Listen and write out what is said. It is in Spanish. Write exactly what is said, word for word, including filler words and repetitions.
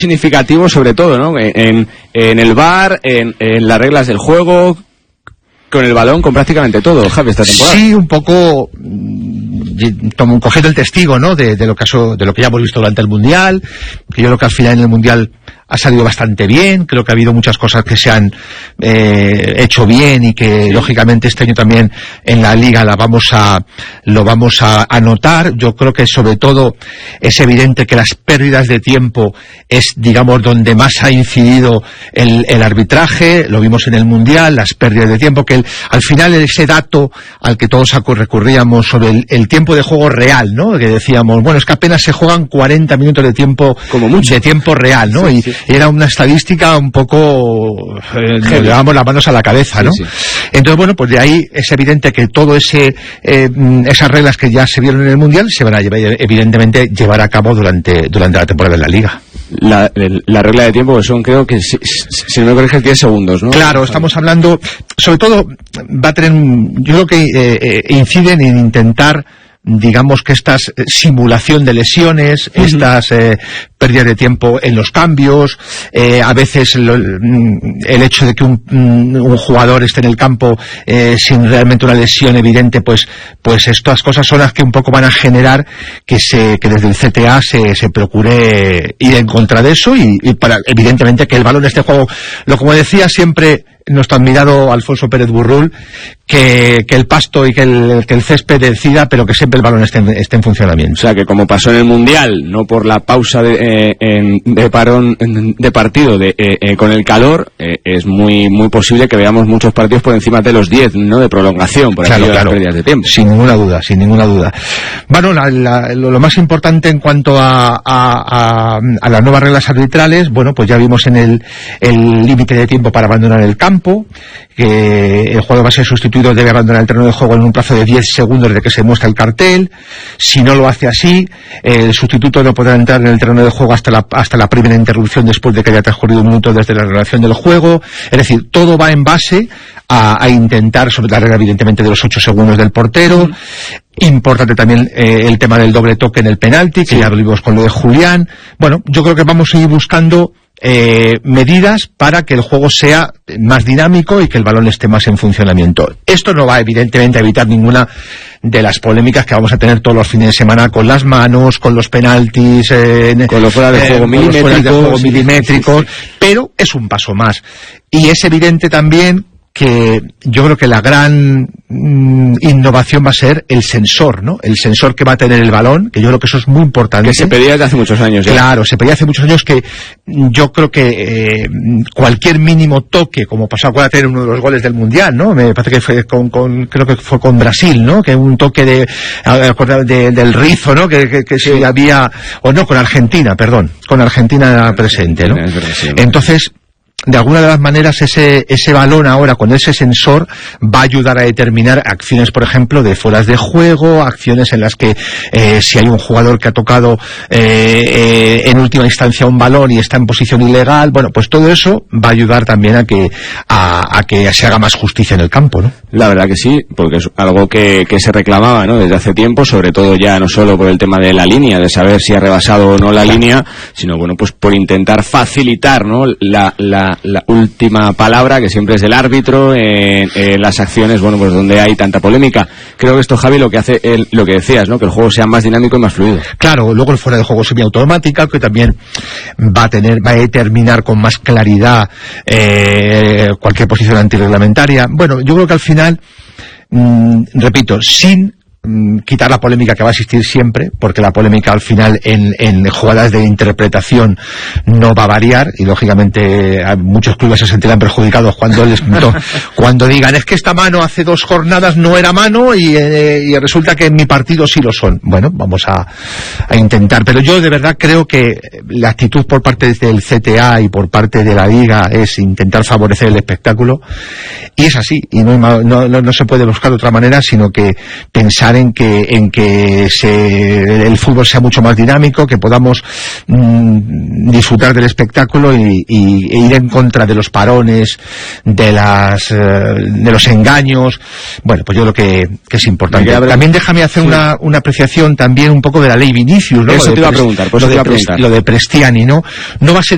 significativo sobre todo, ¿no? En, en el V A R, en, en las reglas del juego, con el balón, con prácticamente todo, Javi, esta temporada. Sí, un poco como cogiendo el testigo, ¿no? De, de lo que ha, de lo que ya hemos visto durante el Mundial, que yo creo que al final en el Mundial ha salido bastante bien. Creo que ha habido muchas cosas que se han eh, hecho bien y que sí, lógicamente este año también en la Liga la vamos a lo vamos a, a notar. Yo creo que sobre todo es evidente que las pérdidas de tiempo es, digamos, donde más ha incidido el, el arbitraje. Lo vimos en el Mundial, las pérdidas de tiempo, que el, al final ese dato al que todos recurríamos sobre el, el tiempo de juego real, ¿no? Que decíamos, bueno, es que apenas se juegan cuarenta minutos de tiempo, como mucho, de tiempo real, ¿no? Sí, y sí, era una estadística un poco, eh, nos llevamos las manos a la cabeza, ¿no? Sí, sí. Entonces, bueno, pues de ahí es evidente que todo ese eh, esas reglas que ya se vieron en el Mundial se van a llevar, evidentemente llevar a cabo durante durante la temporada de la Liga. La, la regla de tiempo son, creo que, si, si no me corriges, diez segundos, ¿no? Claro, estamos hablando, sobre todo, va a tener, yo creo que eh, eh, inciden en intentar, digamos, que estas eh, simulación de lesiones, uh-huh, estas eh, pérdidas de tiempo en los cambios, eh, a veces lo, el hecho de que un, un jugador esté en el campo eh, sin realmente una lesión evidente, pues pues estas cosas son las que un poco van a generar que se que desde el C T A se, se procure ir en contra de eso y, y para evidentemente que el balón de este juego, lo como decía siempre nuestro admirado Alfonso Pérez Burrul, que, que el pasto y que el, que el césped decida, pero que siempre el balón esté, esté en funcionamiento. O sea, que como pasó en el Mundial, no por la pausa de, eh, en, de parón de partido de, eh, eh, con el calor, eh, es muy muy posible que veamos muchos partidos por encima de los diez, ¿no? De prolongación, por claro, aquello claro, de las pérdidas de tiempo. Sin ninguna duda, sin ninguna duda. Bueno, la, la, lo, lo más importante en cuanto a, a, a, a las nuevas reglas arbitrales, bueno, pues ya vimos en el el límite de tiempo para abandonar el campo, que el jugador va a ser sustituido, debe abandonar el terreno de juego en un plazo de diez segundos desde que se muestra el cartel. Si no lo hace así, el sustituto no podrá entrar en el terreno de juego hasta la, hasta la primera interrupción después de que haya transcurrido un minuto desde la relación del juego. Es decir, todo va en base a, a intentar, sobre la regla evidentemente de los ocho segundos del portero. Importante también eh, el tema del doble toque en el penalti, que sí, ya lo vimos con lo de Julián. Bueno, yo creo que vamos a ir buscando Eh, medidas para que el juego sea más dinámico y que el balón esté más en funcionamiento. Esto no va evidentemente a evitar ninguna de las polémicas que vamos a tener todos los fines de semana con las manos, con los penaltis, eh, con los fuera de juego, eh, milimétricos, de juego sí, milimétricos, sí, sí, sí. Pero es un paso más. Y es evidente también que yo creo que la gran mm, innovación va a ser el sensor, ¿no? El sensor que va a tener el balón, que yo creo que eso es muy importante. Que se pedía desde hace muchos años. ¿eh? Claro, se pedía hace muchos años que yo creo que eh, cualquier mínimo toque, como pasó, acuérdate, en uno de los goles del Mundial, ¿no? Me parece que fue con, con creo que fue con Brasil, ¿no? Que un toque de, de del rizo, ¿no? Que, que, que sí, si había, o no, con Argentina, perdón, con Argentina presente, ¿no? Entonces, de alguna de las maneras ese ese balón ahora con ese sensor va a ayudar a determinar acciones, por ejemplo, de fueras de juego, acciones en las que eh, si hay un jugador que ha tocado eh, eh, en última instancia un balón y está en posición ilegal, bueno, pues todo eso va a ayudar también a que a, a que se haga más justicia en el campo, ¿no? La verdad que sí, porque es algo que, que se reclamaba, ¿no? Desde hace tiempo, sobre todo ya no solo por el tema de la línea, de saber si ha rebasado o no la claro. línea, sino bueno, pues por intentar facilitar, ¿no? la, la la última palabra, que siempre es del árbitro en, en las acciones, bueno, pues donde hay tanta polémica. Creo que esto, Javi, lo que hace el, lo que decías, ¿no? Que el juego sea más dinámico y más fluido. Claro, luego el fuera de juego semiautomática, que también va a tener, va a determinar con más claridad eh, cualquier posición antirreglamentaria. Bueno, yo creo que al final, mmm, repito, sin quitar la polémica que va a existir siempre, porque la polémica al final en, en jugadas de interpretación no va a variar y lógicamente muchos clubes se sentirán perjudicados cuando les no, cuando digan es que esta mano hace dos jornadas no era mano y, eh, y resulta que en mi partido sí lo son. Bueno, vamos a, a intentar, pero yo de verdad creo que la actitud por parte del C T A y por parte de la Liga es intentar favorecer el espectáculo y es así, y no, no, no, no se puede buscar de otra manera sino que pensar en que en que se, el fútbol sea mucho más dinámico, que podamos mmm, disfrutar del espectáculo y, y, e ir en contra de los parones, de las eh, de los engaños. Bueno, pues yo creo que, que es importante. También déjame hacer sí. una, una apreciación también un poco de la ley Vinicius, ¿no? Eso te iba a preguntar, pues lo, te iba de a preguntar. lo de Prestiani, ¿no? No va a ser